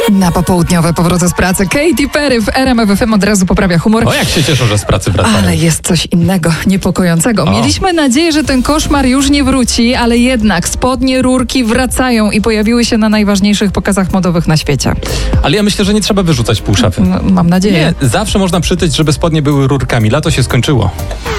Na popołudniowe powroty z pracy Katy Perry w RMF FM od razu poprawia humor. O, jak się cieszą, że z pracy wracają. Ale jest coś innego, niepokojącego. Mieliśmy nadzieję, że ten koszmar już nie wróci, ale jednak spodnie, rurki wracają i pojawiły się na najważniejszych pokazach modowych na świecie. Ale ja myślę, że nie trzeba wyrzucać pół szafy. Mam nadzieję. Nie, zawsze można przytyć, żeby spodnie były rurkami. Lato się skończyło.